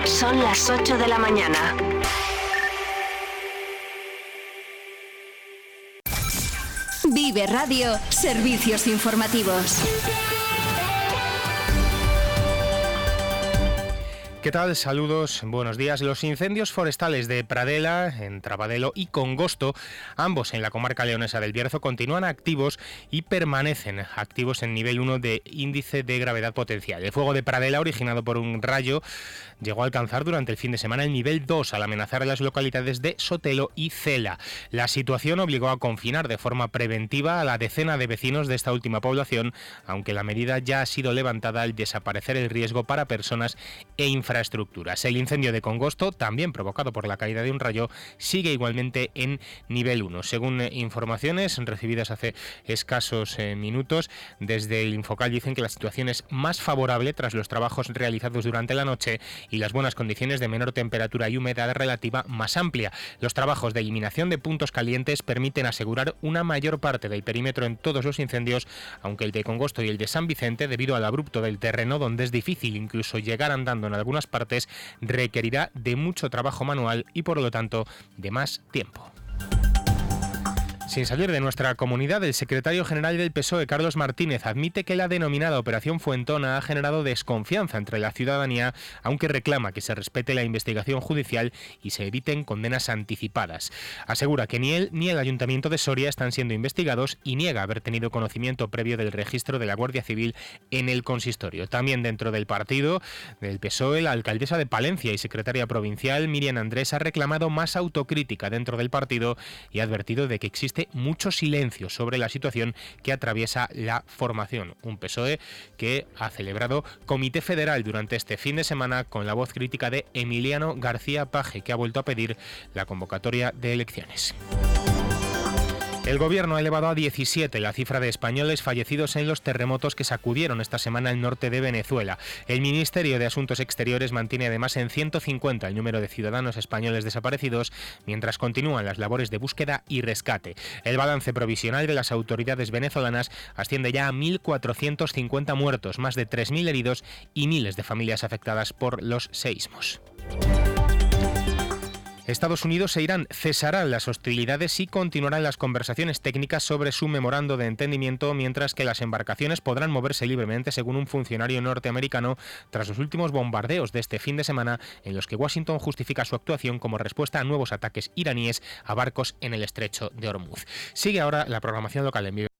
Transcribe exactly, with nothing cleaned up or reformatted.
Son las ocho de la mañana. Vive Radio, servicios informativos. ¿Qué tal? Saludos, buenos días. Los incendios forestales de Pradela, en Trabadelo y Congosto, ambos en la comarca leonesa del Bierzo, continúan activos y permanecen activos en nivel uno de índice de gravedad potencial. El fuego de Pradela, originado por un rayo, llegó a alcanzar durante el fin de semana el nivel dos al amenazar a las localidades de Sotelo y Cela. La situación obligó a confinar de forma preventiva a la decena de vecinos de esta última población, aunque la medida ya ha sido levantada al desaparecer el riesgo para personas e infraestructuras. infraestructuras. El incendio de Congosto, también provocado por la caída de un rayo, sigue igualmente en nivel uno. Según eh, informaciones recibidas hace escasos eh, minutos, desde el Infocal dicen que la situación es más favorable tras los trabajos realizados durante la noche y las buenas condiciones de menor temperatura y humedad relativa más amplia. Los trabajos de eliminación de puntos calientes permiten asegurar una mayor parte del perímetro en todos los incendios, aunque el de Congosto y el de San Vicente, debido al abrupto del terreno, donde es difícil incluso llegar andando en algunas partes, requerirá de mucho trabajo manual y por lo tanto de más tiempo. Sin salir de nuestra comunidad, el secretario general del P S O E, Carlos Martínez, admite que la denominada Operación Fuentona ha generado desconfianza entre la ciudadanía, aunque reclama que se respete la investigación judicial y se eviten condenas anticipadas. Asegura que ni él ni el Ayuntamiento de Soria están siendo investigados y niega haber tenido conocimiento previo del registro de la Guardia Civil en el consistorio. También dentro del partido del P S O E, la alcaldesa de Palencia y secretaria provincial, Miriam Andrés, ha reclamado más autocrítica dentro del partido y ha advertido de que existe mucho silencio sobre la situación que atraviesa la formación. Un P S O E que ha celebrado comité federal durante este fin de semana con la voz crítica de Emiliano García Paje, que ha vuelto a pedir la convocatoria de elecciones. El Gobierno ha elevado a diecisiete la cifra de españoles fallecidos en los terremotos que sacudieron esta semana el norte de Venezuela. El Ministerio de Asuntos Exteriores mantiene además en ciento cincuenta el número de ciudadanos españoles desaparecidos, mientras continúan las labores de búsqueda y rescate. El balance provisional de las autoridades venezolanas asciende ya a mil cuatrocientos cincuenta muertos, más de tres mil heridos y miles de familias afectadas por los seísmos. Estados Unidos e Irán cesarán las hostilidades y continuarán las conversaciones técnicas sobre su memorando de entendimiento, mientras que las embarcaciones podrán moverse libremente, según un funcionario norteamericano, tras los últimos bombardeos de este fin de semana, en los que Washington justifica su actuación como respuesta a nuevos ataques iraníes a barcos en el estrecho de Hormuz. Sigue ahora la programación local en Vive.